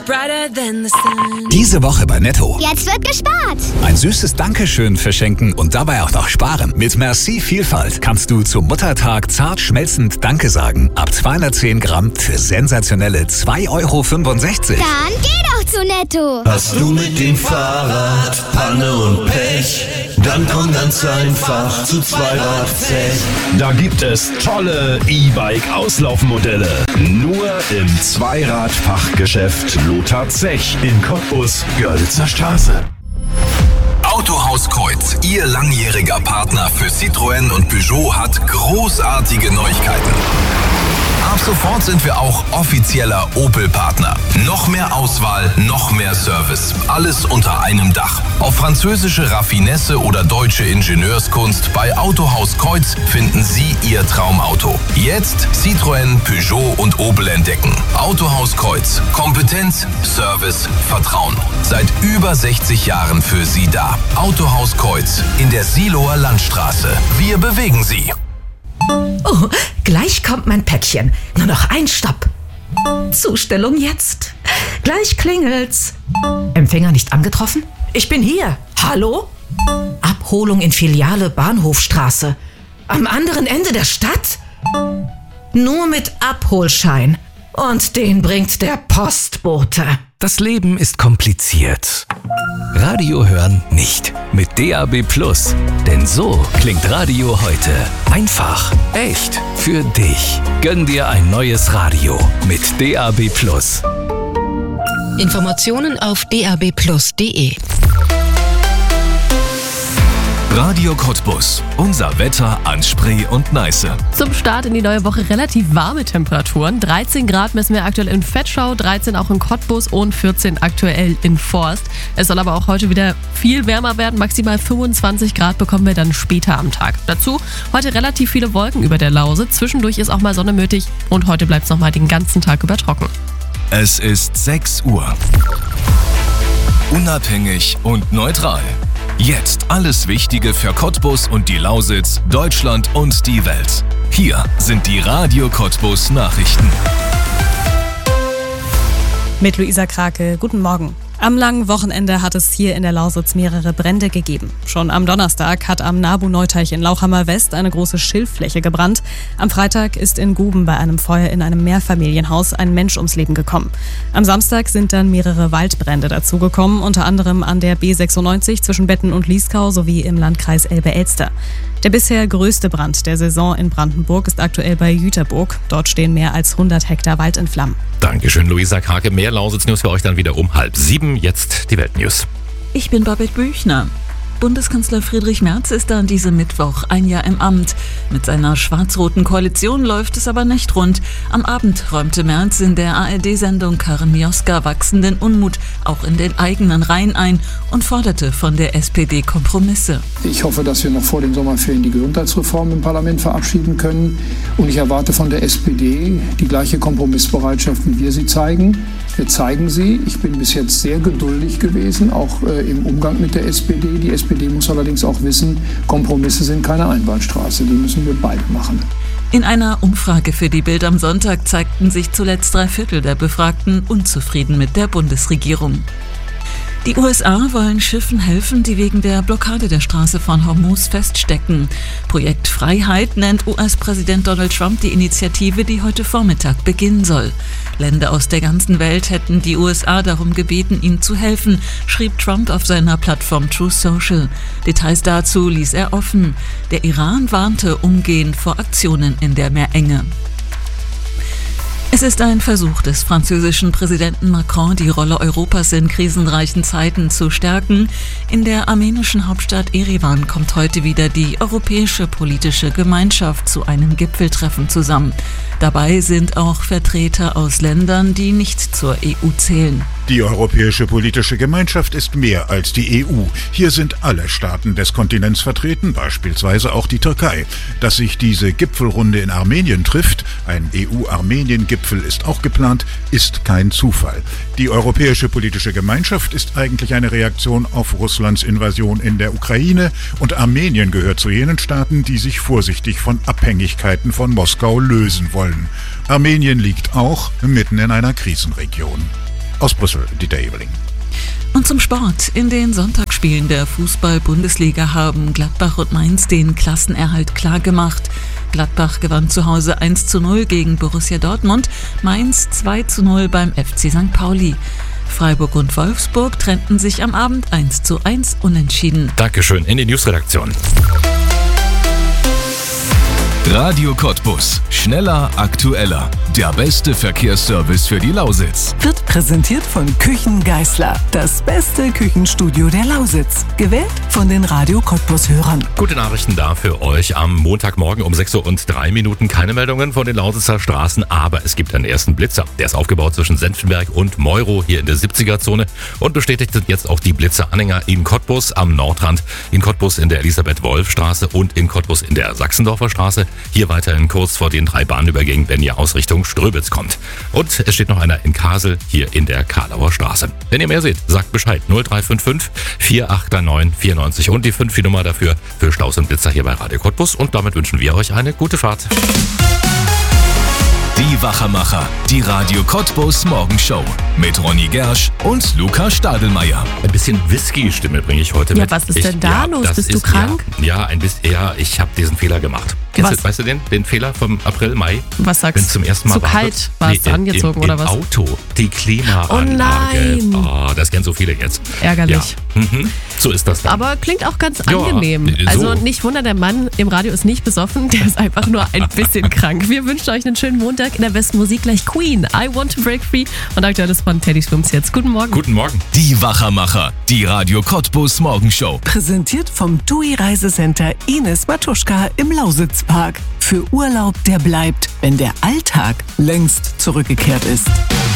brighter than the sun. Diese Woche bei Netto. Jetzt wird gespart. Ein süßes Dankeschön verschenken und dabei auch noch sparen. Mit Merci Vielfalt kannst du zum Muttertag zart schmelzend Danke sagen. Ab 210 Gramm für sensationelle 2,65 € Dann geh doch zu Netto. Hast du mit dem Fahrrad Panne und Pech? Dann komm ganz einfach zu Zweirad-Zech. Da gibt es tolle E-Bike-Auslaufmodelle. Nur im Zweirad-Fachgeschäft Lothar Zech in Cottbus, Görlitzer Straße. Autohaus Kreuz, Ihr langjähriger Partner für Citroën und Peugeot, hat großartige Neuigkeiten. Ab sofort sind wir auch offizieller Opel-Partner. Noch mehr Auswahl, noch mehr Service. Alles unter einem Dach. Auf französische Raffinesse oder deutsche Ingenieurskunst bei Autohaus Kreuz finden Sie Ihr Traumauto. Jetzt Citroën, Peugeot und Opel entdecken. Autohaus Kreuz. Kompetenz, Service, Vertrauen. Seit über 60 Jahren für Sie da. Autohaus Kreuz in der Siloer Landstraße. Wir bewegen Sie. Oh, gleich kommt mein Päckchen. Nur noch ein Stopp. Zustellung jetzt. Gleich klingelt's. Empfänger nicht angetroffen? Ich bin hier. Hallo? Abholung in Filiale Bahnhofstraße. Am anderen Ende der Stadt? Nur mit Abholschein. Und den bringt der Postbote. Das Leben ist kompliziert. Radio hören nicht. Mit DAB+. Denn so klingt Radio heute. Einfach, echt, für dich. Gönn dir ein neues Radio mit DAB+. Informationen auf dabplus.de. Radio Cottbus. Unser Wetter an Spree und Neiße. Zum Start in die neue Woche relativ warme Temperaturen. 13 Grad messen wir aktuell in Vetschau, 13 auch in Cottbus und 14 aktuell in Forst. Es soll aber auch heute wieder viel wärmer werden. Maximal 25 Grad bekommen wir dann später am Tag. Dazu heute relativ viele Wolken über der Lause. Zwischendurch ist auch mal Sonne möglich und heute bleibt es nochmal den ganzen Tag über trocken. Es ist 6 Uhr. Unabhängig und neutral. Jetzt alles Wichtige für Cottbus und die Lausitz, Deutschland und die Welt. Hier sind die Radio Cottbus Nachrichten. Mit Luisa Krake, guten Morgen. Am langen Wochenende hat es hier in der Lausitz mehrere Brände gegeben. Schon am Donnerstag hat am Nabu-Neuteich in Lauchhammer West eine große Schilffläche gebrannt. Am Freitag ist in Guben bei einem Feuer in einem Mehrfamilienhaus ein Mensch ums Leben gekommen. Am Samstag sind dann mehrere Waldbrände dazugekommen, unter anderem an der B96 zwischen Betten und Lieskau sowie im Landkreis Elbe-Elster. Der bisher größte Brand der Saison in Brandenburg ist aktuell bei Jüterburg. Dort stehen mehr als 100 Hektar Wald in Flammen. Dankeschön, Luisa Krake. Mehr Lausitz-News für euch dann wieder um 6:30. Jetzt die Weltnews. Ich bin Babette Büchner. Bundeskanzler Friedrich Merz ist an diesem Mittwoch ein Jahr im Amt. Mit seiner schwarz-roten Koalition läuft es aber nicht rund. Am Abend räumte Merz in der ARD-Sendung Karin Mioska wachsenden Unmut auch in den eigenen Reihen ein und forderte von der SPD Kompromisse. Ich hoffe, dass wir noch vor den Sommerferien die Gesundheitsreform im Parlament verabschieden können. Und ich erwarte von der SPD die gleiche Kompromissbereitschaft, wie wir sie zeigen. Wir zeigen sie. Ich bin bis jetzt sehr geduldig gewesen, auch im Umgang mit der SPD. Die SPD muss allerdings auch wissen, Kompromisse sind keine Einbahnstraße. Die müssen wir beide machen. In einer Umfrage für die Bild am Sonntag zeigten sich zuletzt 3/4 der Befragten unzufrieden mit der Bundesregierung. Die USA wollen Schiffen helfen, die wegen der Blockade der Straße von Hormuz feststecken. Projekt Freiheit nennt US-Präsident Donald Trump die Initiative, die heute Vormittag beginnen soll. Länder aus der ganzen Welt hätten die USA darum gebeten, ihnen zu helfen, schrieb Trump auf seiner Plattform Truth Social. Details dazu ließ er offen. Der Iran warnte umgehend vor Aktionen in der Meerenge. Es ist ein Versuch des französischen Präsidenten Macron, die Rolle Europas in krisenreichen Zeiten zu stärken. In der armenischen Hauptstadt Erevan kommt heute wieder die Europäische Politische Gemeinschaft zu einem Gipfeltreffen zusammen. Dabei sind auch Vertreter aus Ländern, die nicht zur EU zählen. Die Europäische Politische Gemeinschaft ist mehr als die EU. Hier sind alle Staaten des Kontinents vertreten, beispielsweise auch die Türkei. Dass sich diese Gipfelrunde in Armenien trifft, ein EU-Armenien-Gipfel ist auch geplant, ist kein Zufall. Die Europäische Politische Gemeinschaft ist eigentlich eine Reaktion auf Russlands Invasion in der Ukraine und Armenien gehört zu jenen Staaten, die sich vorsichtig von Abhängigkeiten von Moskau lösen wollen. Armenien liegt auch mitten in einer Krisenregion. Aus Brüssel, Dieter Ebeling. Und zum Sport. In den Sonntagsspielen der Fußball-Bundesliga haben Gladbach und Mainz den Klassenerhalt klargemacht. Gladbach gewann zu Hause 1:0 gegen Borussia Dortmund, Mainz 2:0 beim FC St. Pauli. Freiburg und Wolfsburg trennten sich am Abend 1:1 unentschieden. Dankeschön. In die Newsredaktion. Radio Cottbus. Schneller, aktueller. Der beste Verkehrsservice für die Lausitz. Wird präsentiert von Küchen Geisler. Das beste Küchenstudio der Lausitz. Gewählt von den Radio Cottbus-Hörern. Gute Nachrichten da für euch am Montagmorgen um 6:03 Uhr. Keine Meldungen von den Lausitzer Straßen, aber es gibt einen ersten Blitzer. Der ist aufgebaut zwischen Senftenberg und Meuro hier in der 70er-Zone und bestätigt sind jetzt auch die Blitzeranhänger in Cottbus am Nordrand, in Cottbus in der Elisabeth-Wolf-Straße und in Cottbus in der Sachsendorfer Straße. Hier weiterhin kurz vor den 3 Bahnübergängen, wenn ihr aus Richtung Ströbitz kommt. Und es steht noch einer in Kasel, hier in der Karlauer Straße. Wenn ihr mehr seht, sagt Bescheid. 0355 489 94 und die 5 die Nummer dafür für Staus und Blitzer hier bei Radio Cottbus. Und damit wünschen wir euch eine gute Fahrt. Die Wachermacher, die Radio Cottbus Morgenshow mit Ronny Gersch und Luca Stadelmeier. Ein bisschen Whisky-Stimme bringe ich heute mit. Ja, was ist denn da los? Bist du krank? Ja, ein bisschen. Ja, ich habe diesen Fehler gemacht. Weißt du den Fehler vom April, Mai? Was sagst du? Wenn zum ersten Mal zu kalt warst du angezogen oder was? Im Auto, die Klimaanlage. Oh nein. Oh, das kennen so viele jetzt. Ärgerlich. Ja. So ist das dann. Aber klingt auch ganz angenehm. So. Also nicht wundern, der Mann im Radio ist nicht besoffen, der ist einfach nur ein bisschen krank. Wir wünschen euch einen schönen Montag. In der besten Musik gleich Queen, I Want to Break Free und aktuelles von Teddy Swims jetzt. Guten Morgen. Guten Morgen. Die Wachermacher, die Radio Cottbus Morgenshow. Präsentiert vom TUI Reisecenter Ines Matuschka im Lausitzpark. Für Urlaub, der bleibt, wenn der Alltag längst zurückgekehrt ist.